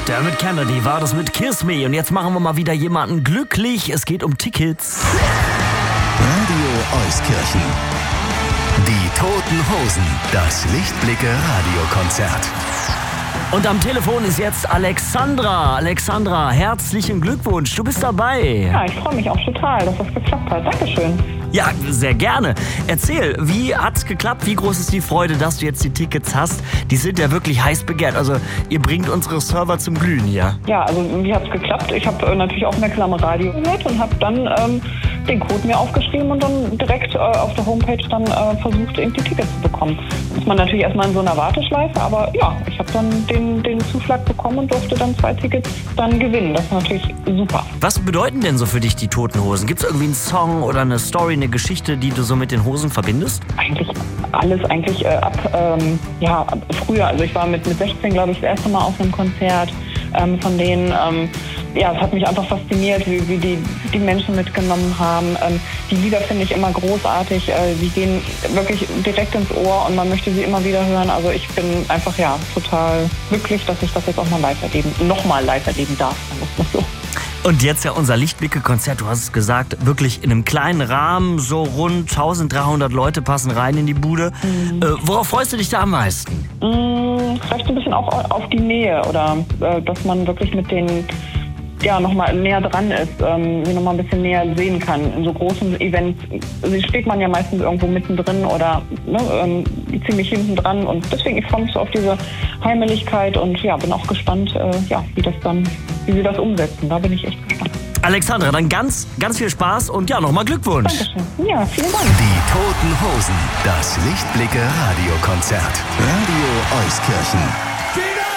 Dermot Kennedy war das mit Kiss Me. Und jetzt machen wir mal wieder jemanden glücklich. Es geht um Tickets. Radio Euskirchen. Die Toten Hosen. Das Lichtblicke-Radiokonzert. Und am Telefon ist jetzt Alexandra. Alexandra, herzlichen Glückwunsch. Du bist dabei. Ja, ich freue mich auch total, dass das geklappt hat. Dankeschön. Ja, sehr gerne. Erzähl, wie hat's geklappt? Wie groß ist die Freude, dass du jetzt die Tickets hast? Die sind ja wirklich heiß begehrt. Also ihr bringt unsere Server zum Glühen hier. Ja, also wie hat's geklappt? Ich habe natürlich aufmerksam Radio gehört und habe dann den Code mir aufgeschrieben und dann direkt auf der Homepage dann versucht, eben die Tickets zu bekommen. Ist man natürlich erstmal in so einer Warteschleife, aber ja, ich habe dann den Zuschlag bekommen und durfte dann 2 Tickets dann gewinnen. Das ist natürlich super. Was bedeuten denn so für dich die Toten Hosen? Gibt es irgendwie einen Song oder eine Story, eine Geschichte, die du so mit den Hosen verbindest? Eigentlich alles ab früher. Also ich war mit 16, glaube ich, das erste Mal auf einem Konzert von denen. Ja, es hat mich einfach fasziniert, wie die Menschen mitgenommen haben. Die Lieder finde ich immer großartig. Die gehen wirklich direkt ins Ohr und man möchte sie immer wieder hören. Also ich bin einfach total glücklich, dass ich das jetzt auch nochmal live erleben darf. So. Und jetzt ja unser Lichtblicke-Konzert, du hast es gesagt, wirklich in einem kleinen Rahmen, so rund 1300 Leute passen rein in die Bude. Worauf freust du dich da am meisten? Vielleicht ein bisschen auch auf die Nähe oder dass man wirklich mit den nochmal näher dran ist, sie nochmal ein bisschen näher sehen kann. In so großen Events steht man ja meistens irgendwo mittendrin oder ziemlich hinten dran und deswegen, ich freue mich so auf diese Heimeligkeit und bin auch gespannt, wie sie das umsetzen. Da bin ich echt gespannt. Alexandra, dann ganz, ganz viel Spaß und nochmal Glückwunsch. Dankeschön. Ja, vielen Dank. Die Toten Hosen. Das Lichtblicke-Radiokonzert. Radio Euskirchen.